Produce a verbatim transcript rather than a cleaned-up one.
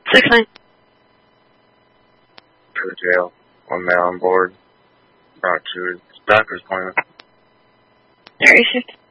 Six nine. To the jail. One man on board. Brought to his doctor's appointment. There you should.